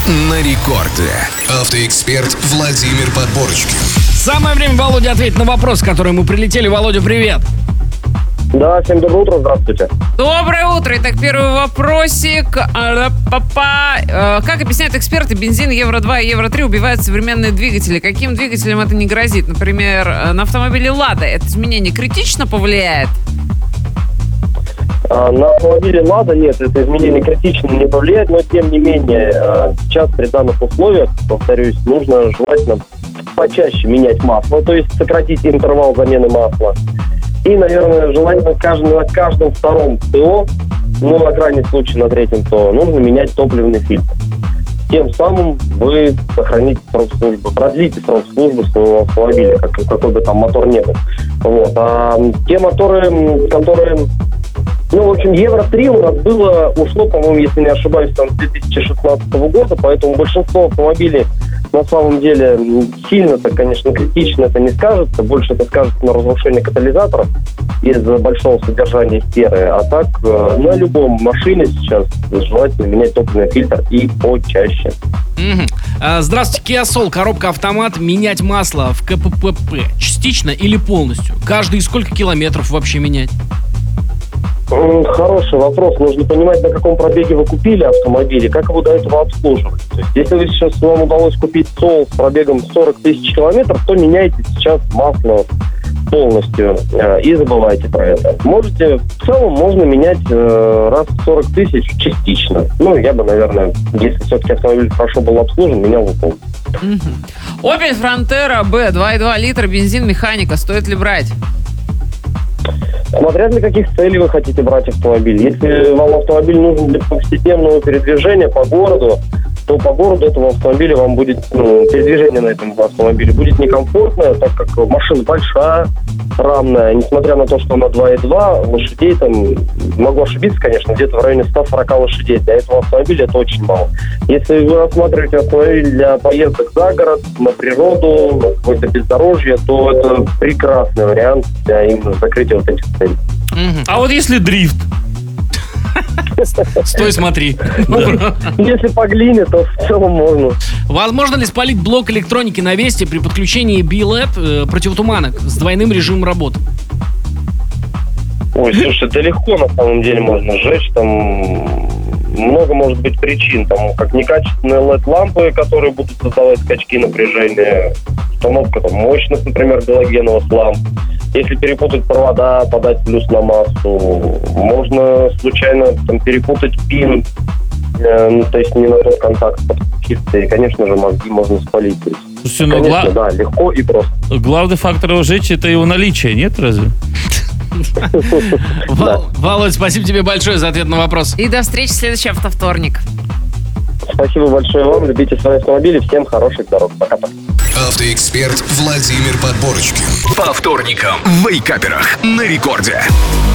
на рекорде. Автоэксперт Владимир Подборочкин. Самое время Володе ответить на вопросы, которые ему прилетели. Володя, привет. Да, всем доброе утро, здравствуйте. Доброе утро. Итак, первый вопросик. Как объясняют эксперты, бензин Евро-2 и Евро-3 убивают современные двигатели. Каким двигателям это не грозит? Например, на автомобиле «Лада» это изменение критично повлияет? На автомобиле «Лада» нет, это изменение критично не повлияет, но тем не менее, сейчас при данных условиях, повторюсь, нужно желательно почаще менять масло, то есть сократить интервал замены масла. И, наверное, желательно на каждом втором ТО, на крайний случай на третьем ТО, нужно менять топливный фильтр. Тем самым вы сохраните срок службы, продлите срок службы своего автомобиля, какой бы там мотор не был. Вот. А те моторы, которые... в общем, Евро-3 у нас ушло, по-моему, если не ошибаюсь, там, с 2016 года, поэтому большинство автомобилей на самом деле сильно-то, конечно, критично это не скажется, больше это скажется на разрушении катализаторов из-за большого содержания серы, а так на любом машине сейчас желательно менять топливный фильтр и почаще. Здравствуйте, Kia Soul, коробка автомат, менять масло в КПП частично или полностью? Каждые сколько километров вообще менять? Хороший вопрос. Нужно понимать, на каком пробеге вы купили автомобиль и как его до этого обслуживать. То есть, если вам удалось купить Soul с пробегом 40 тысяч километров, то меняйте сейчас масло полностью и забывайте про это. В целом можно менять раз в 40 тысяч частично. Я бы, наверное, если все-таки автомобиль хорошо был обслужен, менял бы полностью. Opel Frontera B, 2,2 литра, бензин, механика. Стоит ли брать? Смотря для каких целей вы хотите брать автомобиль. Если вам автомобиль нужен для повседневного передвижения по городу, то по городу этого автомобиля вам будет, передвижение на этом автомобиле будет некомфортное, так как машина большая, рамная, несмотря на то, что она 2,2, лошадей там, могу ошибиться, конечно, где-то в районе 140 лошадей. Для этого автомобиля это очень мало. Если вы рассматриваете автомобиль для поездок за город, на природу, на какое-то бездорожье, то это прекрасный вариант для именно закрытия вот этих целей. А вот если дрифт? Стой, смотри. Если по глине, то в целом можно. Возможно ли спалить блок электроники на Весте при подключении B-LED противотуманок с двойным режимом работы? Ой, слушай, это легко на самом деле можно сжечь. Там много может быть причин. Там как некачественные LED-лампы, которые будут создавать скачки напряжения, установка мощных, например, галогеновых ламп. Если перепутать провода, подать плюс на массу, можно случайно перепутать пин, то есть не на тот контакт подключиться, и, конечно же, мозги можно спалить. Слушайте, конечно, да, легко и просто. Главный фактор его сжечь — это его наличие, нет, разве? Володь, спасибо тебе большое за ответ на вопрос. И до встречи в следующий автовторник. Спасибо большое вам, любите свои автомобили, всем хороших дорог. Пока-пока. Автоэксперт Владимир Подборочкин. По вторникам в Вейкаперах на рекорде.